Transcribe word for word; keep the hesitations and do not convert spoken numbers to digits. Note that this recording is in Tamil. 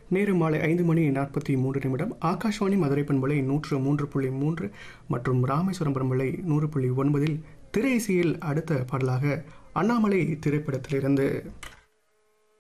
நேரம் மாலை ஐந்து மணி நாற்பத்தி மூன்று நிமிடம். ஆகாஷ்வாணி மதுரை பண்பலை நூற்று மூன்று புள்ளி மூன்று மற்றும் ராமேஸ்வரம் பண்பலை நூறு புள்ளி ஒன்பதில் திரை இசையில் அடுத்த பாடலாக அண்ணாமலை திரைப்படத்திலிருந்து